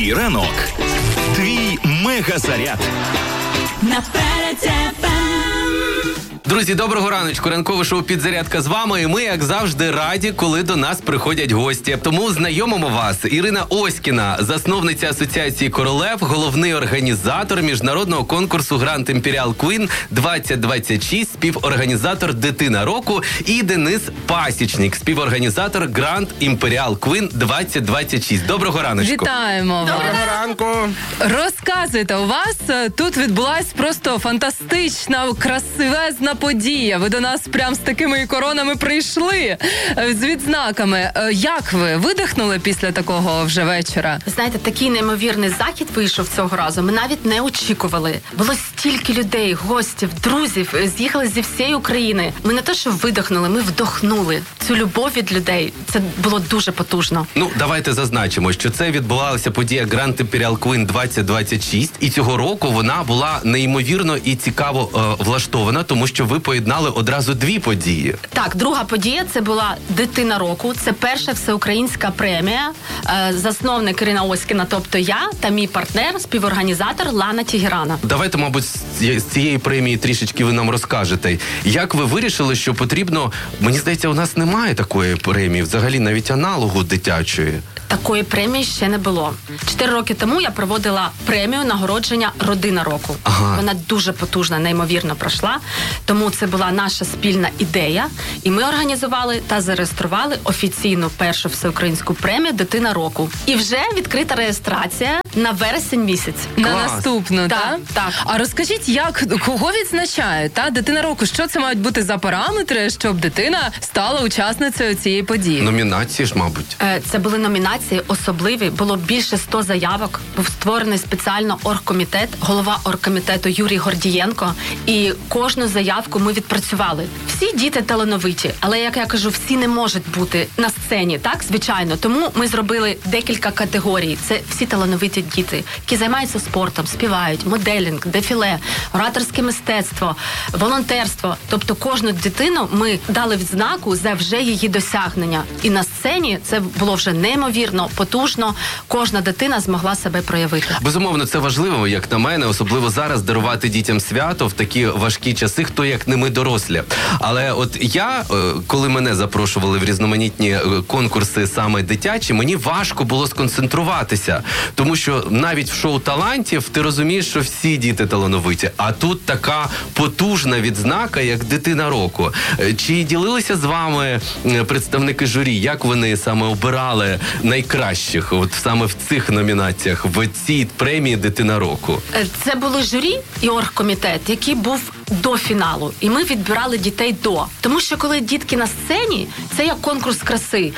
Твій ранок. Твій мегазаряд. Друзі, доброго раночку. Ранкове шоу «Підзарядка» з вами. І ми, як завжди, раді, коли до нас приходять гості. Тому знайомимо вас. Ірина Оськіна, засновниця Асоціації королев, головний організатор міжнародного конкурсу Grand Imperial Queen 2026, співорганізатор «Дитина року». І Денис Пасічник, співорганізатор Grand Imperial Queen 2026. Доброго раночку. Вітаємо вас. Доброго ранку. Розказуйте, у вас тут відбулась просто фантастична, красивезна подія. Ви до нас прям з такими коронами прийшли, з відзнаками. Як ви видихнули після такого вже вечора? Знаєте, такий неймовірний захід вийшов цього разу. Ми навіть не очікували. Було стільки людей, гостів, друзів, з'їхали зі всієї України. Ми не те, що видихнули, ми вдохнули цю любов від людей. Це було дуже потужно. Ну, давайте зазначимо, що це відбувалася подія Grand Imperial Queen 2026, і цього року вона була неймовірно і цікаво влаштована, тому що ви поєднали одразу дві події. Так, друга подія – це була «Дитина року». Це перша всеукраїнська премія. Засновник Ірина Оськіна, тобто я, та мій партнер, співорганізатор Лана Тігерана. Давайте, мабуть, з цієї премії трішечки ви нам розкажете. Як ви вирішили, що потрібно... Мені здається, у нас немає такої премії, взагалі навіть аналогу дитячої. Такої премії ще не було. 4 роки тому я проводила премію нагородження «Родина року». Ага. Вона дуже потужна, неймовірно пройшла. Тому це була наша спільна ідея. І ми організували та зареєстрували офіційну першу всеукраїнську премію «Дитина року». І вже відкрита реєстрація на вересень місяць. На Клас. наступну, Так, так? так. А розкажіть, кого відзначають, та? Дитина року, що це мають бути за параметри, щоб дитина стала учасницею цієї події? Номінації ж, мабуть. Це були номінації особливі. Було більше 100 заявок. Був створений спеціально оргкомітет, голова оргкомітету Юрій Гордієнко. І кожну заявку ми відпрацювали. Всі діти талановиті, але, як я кажу, всі не можуть бути на сцені, так, звичайно. Тому ми зробили декілька категорій. Це всі талановиті діти, які займаються спортом, співають, моделінг, дефіле, ораторське мистецтво, волонтерство. Тобто кожну дитину ми дали відзнаку за вже її досягнення. І на сцені це було вже неймовірно, потужно. Кожна дитина змогла себе проявити. Безумовно, це важливо, як на мене, особливо зараз дарувати дітям свято в такі важкі часи, хто як не ми дорослі. Але от я, коли мене запрошували в різноманітні конкурси саме дитячі, мені важко було сконцентруватися, тому що навіть в шоу талантів ти розумієш, що всі діти талановиті, а тут така потужна відзнака, як «Дитина року». Чи ділилися з вами представники журі, як вони саме обирали найкращих, от саме в цих номінаціях, в цій премії «Дитина року»? Це були журі і оргкомітет, який був до фіналу. І ми відбирали дітей до. Тому що коли дітки на сцені, це як конкурс краси.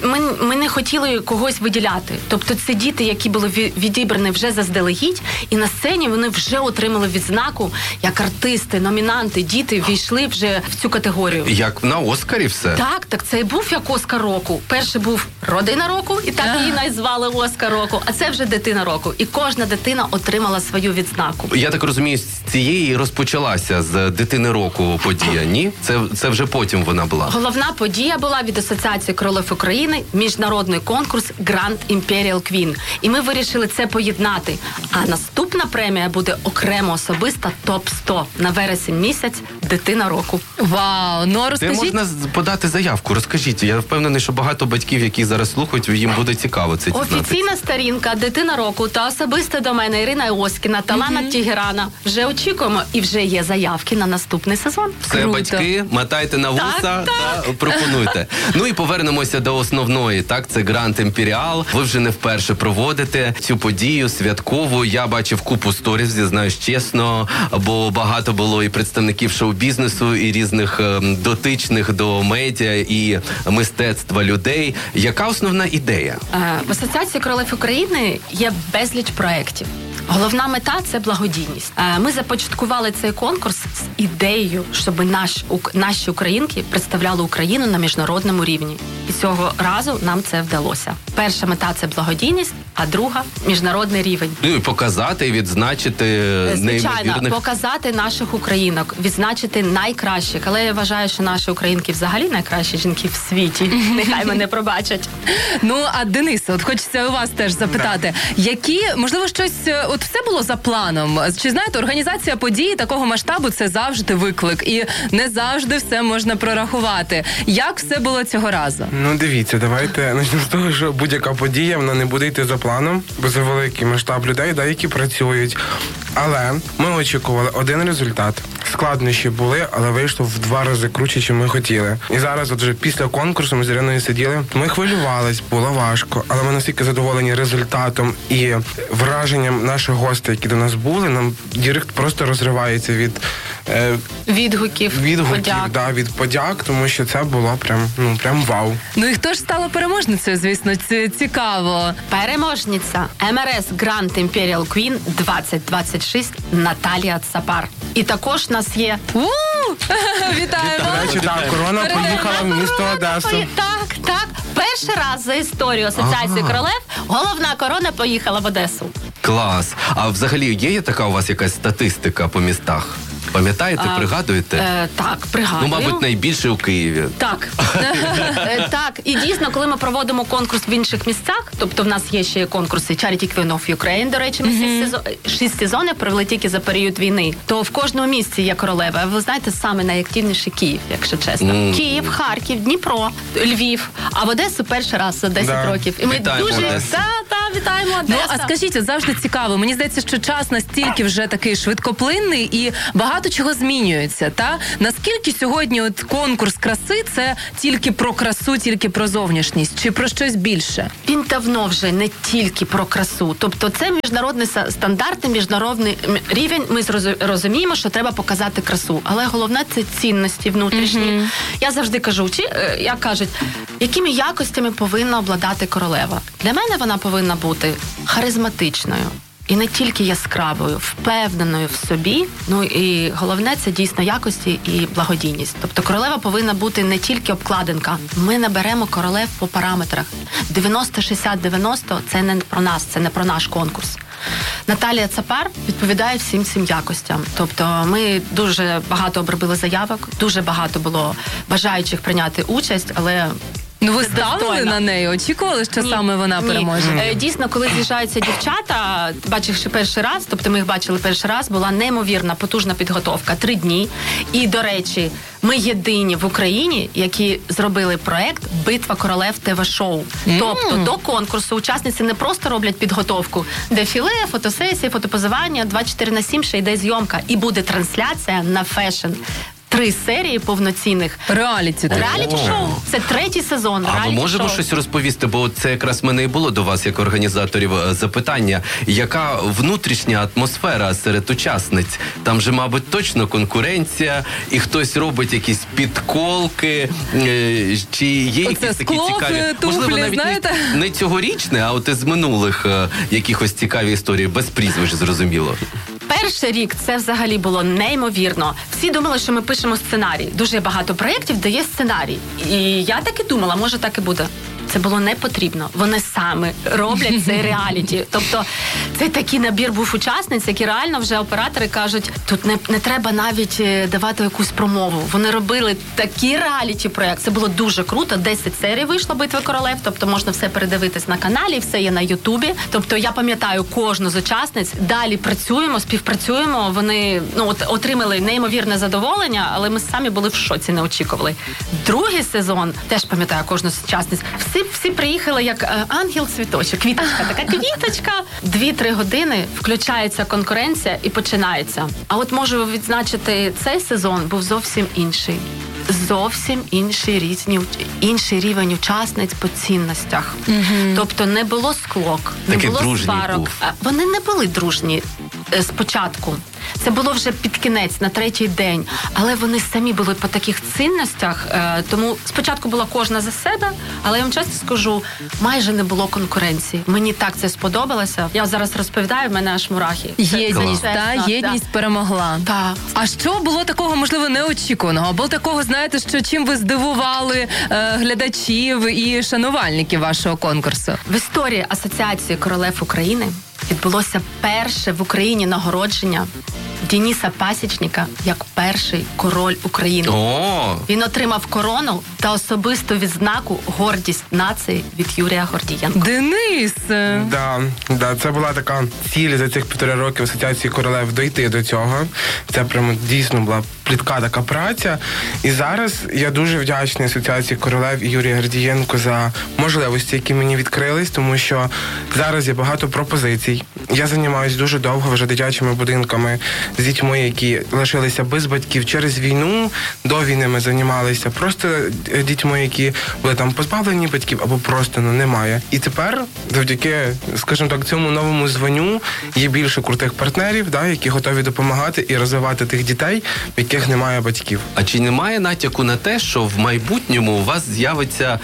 Ми не хотіли когось виділяти. Тобто це діти, які були відібрані вже заздалегідь, і на сцені вони вже отримали відзнаку як артисти, номінанти, діти війшли вже в цю категорію. Як на Оскарі все? Так, це і був як Оскар року. Перший був «Родина року», і так її назвали Оскар року, а це вже «Дитина року». І кожна дитина отримала свою відзнаку. Я так розумію, з цієї розпочалася з «Дитини року» подія, ні? Це вже потім вона була. Головна подія була від Асоціації королев України, міжнародний конкурс Grand Imperial Queen. І ми вирішили це поєднати. А наступна премія буде окремо особиста ТОП-100 на вересень місяць «Дитина року». Вау, ну Де розкажіть. можна подати заявку? Розкажіть. Я впевнений, що багато батьків, які зараз слухають, їм буде цікаво це дізнатися. Офіційна сторінка «Дитина року» та особисто до мене Ірина Оськіна та Лана Тігерана. Вже очікуємо і вже є заявки на наступний сезон. Все, Круто. батьки, мотайте на вуса та пропонуйте. Ну і повернемося до основної. Так, це Grand Imperial. Ви вже не вперше проводите цю подію святкову. Я бачив купу сторіз, зізнаюсь чесно, бо багато було і представників шоу-бізнесу, і різних дотичних до медіа і мистецтва людей. Яка основна ідея? В Асоціації королев України є безліч проєктів. Головна мета – це благодійність. Ми започаткували цей конкурс з ідеєю, щоб наші українки представляли Україну на міжнародному рівні. І цього разу нам це вдалося. Перша мета – це благодійність, а друга – міжнародний рівень. Ну і показати, і відзначити Звичайно, показати наших українок, відзначити найкращих. Але я вважаю, що наші українки взагалі найкращі жінки в світі. Нехай мене пробачать. Ну, а Денисе, от хочеться у вас теж запитати, які, можливо, щось, от все було за планом? Чи знаєте, організація подій такого масштабу – це завжди виклик, і не завжди все можна прорахувати. Як все було цього разу? Ну, дивіться, давайте почнемо з того, що будь-яка подія, вона не буде йти за планом, бо це великий масштаб людей, які працюють. Але ми очікували один результат. Складнощі були, але вийшло в 2 рази круче, ніж ми хотіли. І зараз, от вже після конкурсу, ми з Іриною сиділи, ми хвилювались, було важко, але ми настільки задоволені результатом і враженням наших гостей, які до нас були, нам директ просто розривається від відгуків, подяк. Да, від подяк, тому що це було прям вау. Ну і хто ж стала переможницею, звісно, це цікаво. Переможниця МРС Grand Imperial Queen 2026 Наталія Цапар. І також у нас є... Вітаємо! До речі, так, корона поїхала в місто Одесу. Так. Перший раз за історію Асоціації королев головна корона поїхала в Одесу. Клас. А взагалі є така у вас якась статистика по містах? Пам'ятаєте, пригадуєте? Так, пригадую. Ну, мабуть, найбільше у Києві. Так. Так, і дійсно, коли ми проводимо конкурс в інших місцях, тобто в нас є ще конкурси Charity Queen of Ukraine, до речі, ми 6 сезонів провели тільки за період війни, то в кожному місці є королева. Ви знаєте, саме найактивніший Київ, якщо чесно. Київ, Харків, Дніпро, Львів, а в Одесу перший раз за 10 років. І ми вітаємо дуже... Одесу. Вітаємо Одесу. Ну, а скажіть, завжди цікаво. Мені здається, що час настільки вже такий швидкоплинний і багато чого змінюється, та? Наскільки сьогодні от конкурс краси – це тільки про красу, тільки про зовнішність? Чи про щось більше? Він давно вже не тільки про красу. Тобто це міжнародний стандарт, міжнародний рівень. Ми розуміємо, що треба показати красу. Але головне – це цінності внутрішні. Я завжди кажу, як кажуть, якими якостями повинна обладати королева? Для мене вона повинна бути харизматичною. І не тільки яскравою, впевненою в собі. Ну і головне – це дійсно якості і благодійність. Тобто королева повинна бути не тільки обкладинка. Ми не беремо королев по параметрах. 90-60-90 – це не про нас, це не про наш конкурс. Наталія Цапар відповідає всім цим якостям. Тобто ми дуже багато обробили заявок, дуже багато було бажаючих прийняти участь, але... Ну, ви ставили на неї? Очікували, що саме вона переможе? Дійсно, коли з'їжджаються дівчата, бачивши перший раз, тобто ми їх бачили перший раз, була неймовірна, потужна підготовка. 3 дні. І, до речі, ми єдині в Україні, які зробили проект «Битва королев ТВ-шоу». Тобто до конкурсу учасниці не просто роблять підготовку. Дефіле, фотосесії, фотопозування, 24/7 ще йде зйомка. І буде трансляція на фешн. 3 серії повноцінних. Реаліті-шоу. Це 3-й сезон. А ми можемо щось розповісти, бо це якраз в мене і було до вас, як організаторів, запитання. Яка внутрішня атмосфера серед учасниць? Там же, мабуть, точно конкуренція, і хтось робить якісь підколки, чи є якісь такі цікаві... Можливо, навіть не цьогорічне, а от із минулих якихось цікаві історії, без прізвищ, зрозуміло. Перший рік це взагалі було неймовірно. Всі думали, що ми пишемо сценарій. Дуже багато проєктів, де є сценарій. І я так і думала, може так і буде. Це було не потрібно. Вони саме роблять цей реаліті. Тобто це такий набір був учасниць, які реально вже оператори кажуть, тут не треба навіть давати якусь промову. Вони робили такий реаліті-проєкт. Це було дуже круто. 10 серій вийшло «Битва королев», тобто можна все передивитись на каналі, все є на Ютубі. Тобто я пам'ятаю кожну з учасниць. Далі працюємо, співпрацюємо. Вони отримали неймовірне задоволення, але ми самі були в шоці, не очікували. Другий сезон, теж пам'ятаю кожну з учасниць. Всі приїхали як ангел-цвіточок, квіточка, така квіточка. 2-3 години включається конкуренція і починається. А от можу відзначити, цей сезон був зовсім інший. Зовсім інший рівень учасниць по цінностях. Тобто не було склок, не було сварок. Вони не були дружні. спочатку. Це було вже під кінець, на третій день. Але вони самі були по таких цінностях, тому спочатку була кожна за себе, але я вам чесно скажу, майже не було конкуренції. Мені так це сподобалося. Я зараз розповідаю, в мене аж мурахи. Єдність, єдність перемогла. Так. А що було такого, можливо, неочікуваного? Або такого, знаєте, що чим ви здивували глядачів і шанувальників вашого конкурсу? В історії Асоціації королев України відбулося перше в Україні нагородження Дениса Пасічника як перший король України. О! Він отримав корону та особисту відзнаку «Гордість нації» від Юрія Гордієнка. Денис! Да, це була така ціль за цих 1,5 роки в Асоціації королев дойти до цього. Це прямо дійсно була плідка така праця. І зараз я дуже вдячний Асоціації королев і Юрію Гордієнку за можливості, які мені відкрились, тому що зараз є багато пропозицій. Я займаюся дуже довго вже дитячими будинками з дітьми, які лишилися без батьків через війну. До війни ми займалися просто дітьми, які були там позбавлені батьків або просто немає. І тепер, завдяки, скажімо так, цьому новому званню є більше крутих партнерів, які готові допомагати і розвивати тих дітей, в яких немає батьків. А чи немає натяку на те, що в майбутньому у вас з'явиться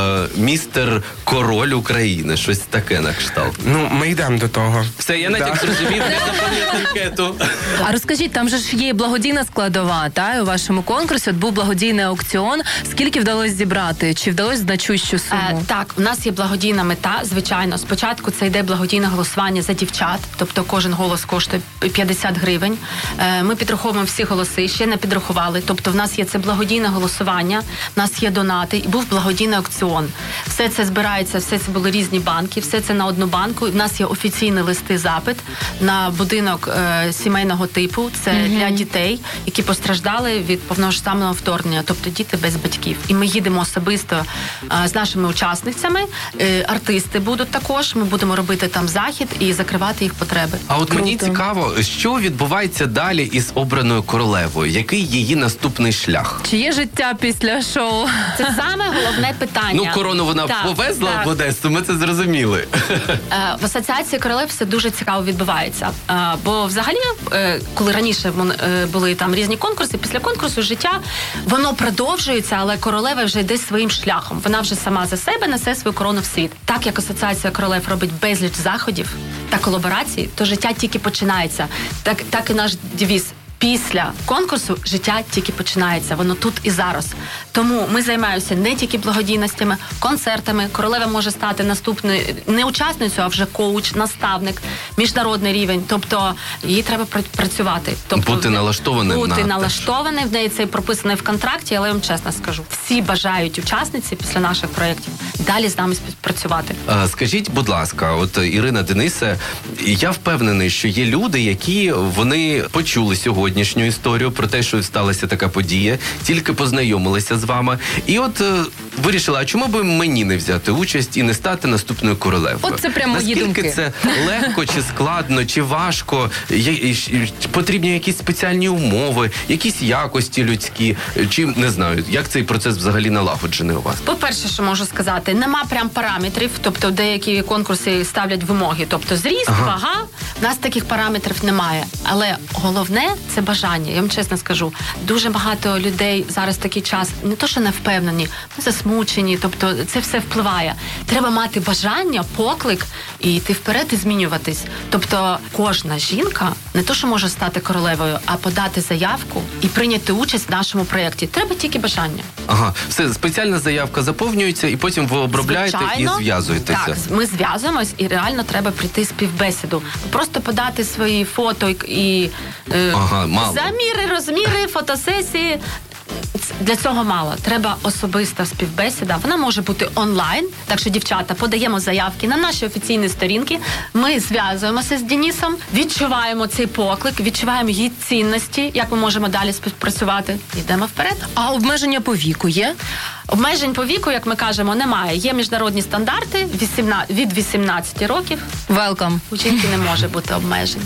містер Король України? Щось таке на кшталт? Ми йдемо до того. Все, я натяк зрозумів, не заповнюю анкету. А розкажіть, там же ж є благодійна складова, у вашому конкурсі. От був благодійний аукціон. Скільки вдалося зібрати? Чи вдалося значущу суму? Так, у нас є благодійна мета, звичайно. Спочатку це йде благодійне голосування за дівчат, тобто кожен голос коштує 50 гривень. Ми підраховуємо всі голоси, ще не підрахували. Тобто в нас є це благодійне голосування, в нас є донати, і був благодійний аукціон. Все це збирається, все це були різні банки, все це на одну банку. І в нас є офіційний листи-запит на будинок сімейного типу. Це для дітей, які постраждали від повномасштабного вторгнення, тобто діти без батьків. І ми їдемо особисто з нашими учасницями. Артисти будуть також. Ми будемо робити там захід і закривати їх потреби. А от мені цікаво, що відбувається далі із обраною королевою? Який її наступний шлях? Чи є життя після шоу? Це саме головне питання. Корону вона повезла в Одесу, ми це зрозуміли. В Асоціації королев все дуже цікаво відбувається. Бо взагалі, коли раніше були там різні конкурси, після конкурсу життя, воно продовжується, але королева вже йде своїм шляхом. Вона вже сама за себе несе свою корону в світ. Так як Асоціація королев робить безліч заходів та колаборацій, то життя тільки починається. Так і наш девіз. Після конкурсу життя тільки починається, воно тут і зараз. Тому ми займаємося не тільки благодійностями, концертами. Королева може стати наступною, не учасницею, а вже коуч, наставник, міжнародний рівень. Тобто їй треба працювати. Тобто, бути налаштованим. Бути налаштований, в неї це прописано в контракті, але я вам чесно скажу, всі бажають учасниці після наших проєктів далі з нами співпрацювати. Скажіть, будь ласка, от Ірина, Денисе, я впевнений, що є люди, які вони почули сьогоднішню історію про те, що сталася така подія, тільки познайомилися з вами, і от вирішили, а чому би мені не взяти участь і не стати наступною королевою? От це прямо мої думки. Наскільки це легко, чи складно, чи важко? Потрібні якісь спеціальні умови, якісь якості людські, чи, не знаю, як цей процес взагалі налагоджений у вас? По-перше, що можу сказати, нема прям параметрів, тобто деякі конкурси ставлять вимоги, тобто зріст, вага, в нас таких параметрів немає. Але головне – це бажання. Я вам чесно скажу, дуже багато людей зараз такий час не то, що не впевнені, засмучені, тобто це все впливає. Треба мати бажання, поклик і йти вперед і змінюватись. Тобто кожна жінка не то, що може стати королевою, а подати заявку і прийняти участь в нашому проєкті. Треба тільки бажання. Ага, все, спеціальна заявка заповнюється, і потім ви обробляєте. Звичайно, і зв'язуєтеся. Так, ми зв'язуємось і реально треба прийти співбесіду. Просто подати свої фото і заміри, розміри, фотосесії. Для цього мало. Треба особиста співбесіда. Вона може бути онлайн. Так що, дівчата, подаємо заявки на наші офіційні сторінки. Ми зв'язуємося з Денисом, відчуваємо цей поклик, відчуваємо її цінності, як ми можемо далі співпрацювати. Йдемо вперед. А обмеження по віку є? Обмежень по віку, як ми кажемо, немає. Є міжнародні стандарти від 18 років. Welcome. У жінки не може бути обмежень.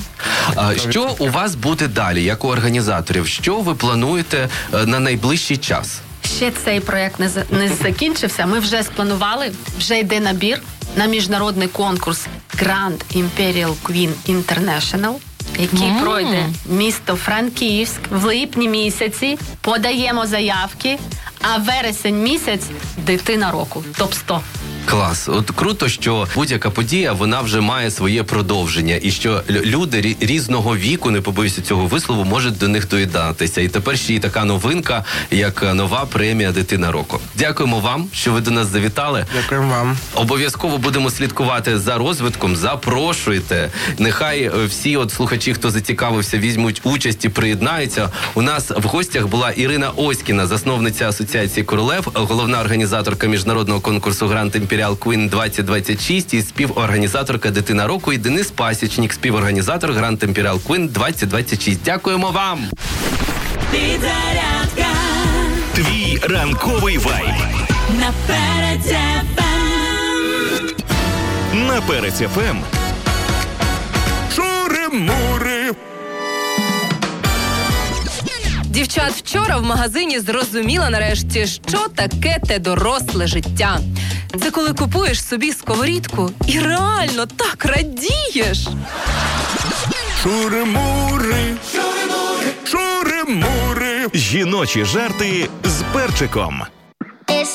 Що у вас буде далі, як у організаторів? Що ви плануєте на найближчий час? Ще цей проєкт не закінчився. Ми вже спланували, вже йде набір на міжнародний конкурс Grand Imperial Queen International, який пройде місто Франківськ в липні місяці. Подаємо заявки, а вересень місяць – дитина року. Топ-100. Клас. От круто, що будь-яка подія, вона вже має своє продовження. І що люди різного віку, не побоюся цього вислову, можуть до них доєднатися. І тепер ще й така новинка, як нова премія «Дитина року». Дякуємо вам, що ви до нас завітали. Дякуємо вам. Обов'язково будемо слідкувати за розвитком. Запрошуйте. Нехай всі слухачі, хто зацікавився, візьмуть участь і приєднаються. У нас в гостях була Ірина Оськіна, засновниця Асоціації Королев, головна організаторка міжнародного конкурсу «Гранд Імперіал Квін 2026» і співорганізаторка «Дитина року», і Денис Пасічник, співорганізатор «Гранд Імперіал Квін 2026». Дякуємо вам! Підзарядка. Твій ранковий вайб. На Перець ФМ. На Перець ФМ. Шури-мури. Дівчат, вчора в магазині зрозуміла нарешті, що таке те доросле життя. Це коли купуєш собі сковорідку і реально так радієш. Шури-мури. Шури-мури. Жіночі жарти з перчиком.